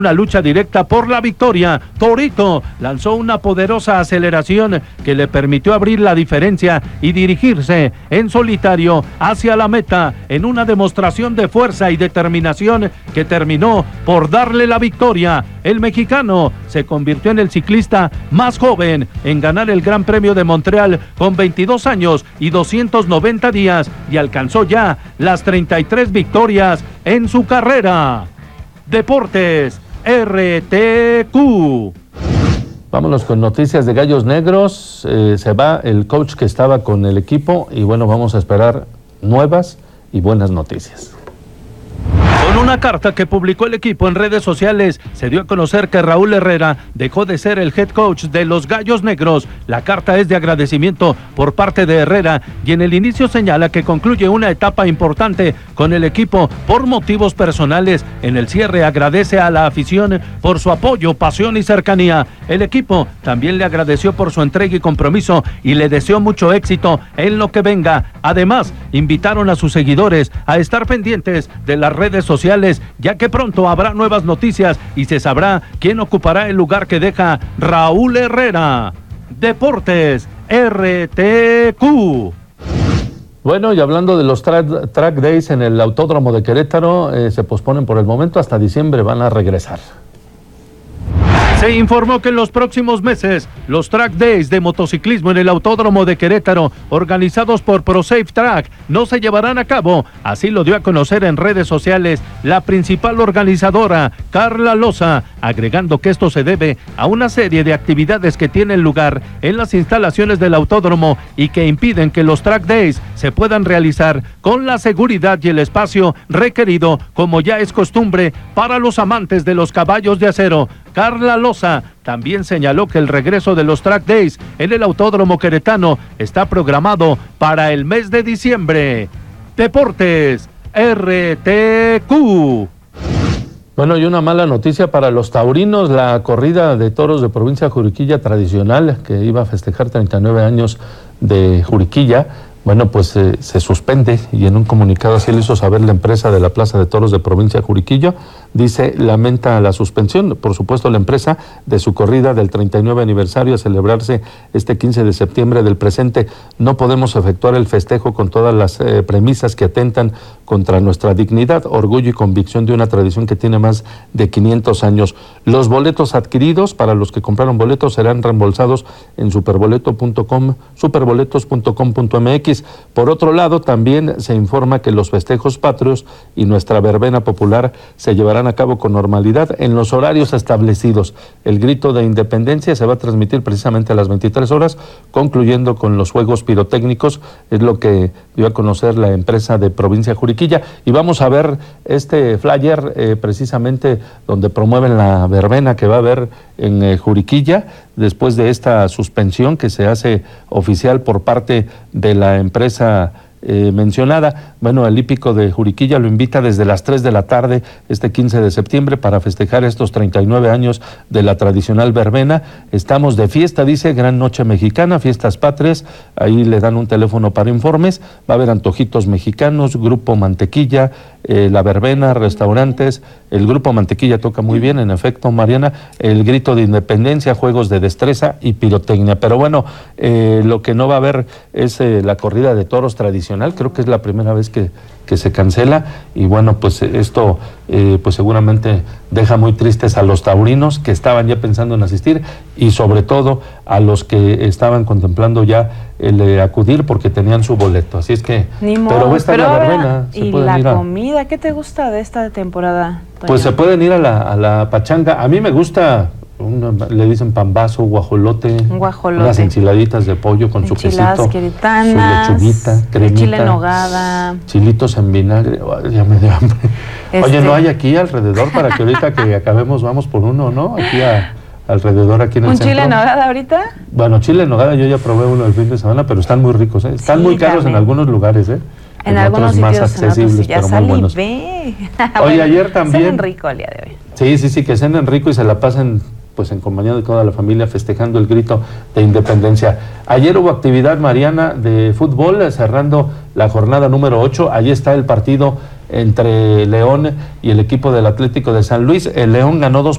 Una lucha directa por la victoria. Torito lanzó una poderosa aceleración que le permitió abrir la diferencia y dirigirse en solitario hacia la meta en una demostración de fuerza y determinación que terminó por darle la victoria. El mexicano se convirtió en el ciclista más joven en ganar el Gran Premio de Montreal con 22 años y 290 días y alcanzó ya las 33 victorias en su carrera. Deportes RTQ. Vámonos con noticias de Gallos Negros. Se va el coach que estaba con el equipo y bueno, vamos a esperar nuevas y buenas noticias. Con una carta que publicó el equipo en redes sociales, se dio a conocer que Raúl Herrera dejó de ser el head coach de los Gallos Negros. La carta es de agradecimiento por parte de Herrera y en el inicio señala que concluye una etapa importante con el equipo por motivos personales. En el cierre agradece a la afición por su apoyo, pasión y cercanía. El equipo también le agradeció por su entrega y compromiso y le deseó mucho éxito en lo que venga. Además, invitaron a sus seguidores a estar pendientes de las redes sociales, ya que pronto habrá nuevas noticias y se sabrá quién ocupará el lugar que deja Raúl Herrera. Deportes RTQ. Bueno, y hablando de los track days en el Autódromo de Querétaro, se posponen por el momento, hasta diciembre van a regresar. Se informó que en los próximos meses, los track days de motociclismo en el Autódromo de Querétaro, organizados por ProSafe Track, no se llevarán a cabo. Así lo dio a conocer en redes sociales la principal organizadora, Carla Loza, agregando que esto se debe a una serie de actividades que tienen lugar en las instalaciones del autódromo y que impiden que los track days se puedan realizar con la seguridad y el espacio requerido, como ya es costumbre para los amantes de los caballos de acero. Carla Loza también señaló que el regreso de los track days en el Autódromo Queretano está programado para el mes de diciembre. Deportes RTQ. Bueno, y una mala noticia para los taurinos. La corrida de toros de provincia de Juriquilla tradicional, que iba a festejar 39 años de Juriquilla, bueno, pues se suspende, y en un comunicado así lo hizo saber la empresa de la Plaza de Toros de provincia de Juriquilla. Dice, lamenta la suspensión, por supuesto, la empresa, de su corrida del 39 aniversario a celebrarse este 15 de septiembre del presente. No podemos efectuar el festejo con todas las premisas que atentan contra nuestra dignidad, orgullo y convicción de una tradición que tiene más de 500 años. Los boletos adquiridos para los que compraron boletos serán reembolsados en superboletos.com.mx. Por otro lado, también se informa que los festejos patrios y nuestra verbena popular se llevarán a cabo con normalidad en los horarios establecidos. El grito de independencia se va a transmitir precisamente a las 23 horas, concluyendo con los juegos pirotécnicos, es lo que dio a conocer la empresa de provincia Juriquilla. Y vamos a ver este flyer precisamente donde promueven la verbena que va a haber en Juriquilla, después de esta suspensión que se hace oficial por parte de la empresa mencionada. Bueno, el hípico de Juriquilla lo invita desde las 3 de la tarde este 15 de septiembre para festejar estos 39 años de la tradicional verbena. Estamos de fiesta, dice, Gran Noche Mexicana, Fiestas Patrias. Ahí le dan un teléfono para informes. Va a haber antojitos mexicanos, Grupo Mantequilla, la verbena, restaurantes. El Grupo Mantequilla toca muy bien, en efecto, Mariana. El grito de independencia, juegos de destreza y pirotecnia. Pero bueno, lo que no va a haber es la corrida de toros tradicional. Creo que es la primera vez que se cancela, y bueno, pues esto pues seguramente deja muy tristes a los taurinos que estaban ya pensando en asistir, y sobre todo a los que estaban contemplando ya el acudir porque tenían su boleto. Así es que, ni modo, pero esta pero la ahora, verbena. ¿y la comida? ¿Qué te gusta de esta temporada, Toño? Pues se pueden ir a la pachanga. A mí me gusta, le dicen pambazo, guajolote, unas enchiladitas de pollo con su quesito, queretanas, su lechuguita, cremita, chile en nogada, chilitos en vinagre. Ya me dio hambre. Oye, ¿no hay aquí alrededor para que ahorita que acabemos vamos por uno, no? Aquí alrededor, aquí en el centro. ¿Un chile en nogada ahorita? Bueno, chile en nogada yo ya probé uno el fin de semana, pero están muy ricos, ¿eh? Están muy caros también en algunos lugares, ¿eh? En algunos sitios más accesibles, ya pero muy buenos. Ve. Oye, bueno, ayer también. Cenen rico el día de hoy. Sí, que cenen rico y se la pasen pues en compañía de toda la familia festejando el grito de independencia. Ayer hubo actividad, Mariana, de fútbol, cerrando la jornada número 8. Allí está el partido entre León y el equipo del Atlético de San Luis. El León ganó 2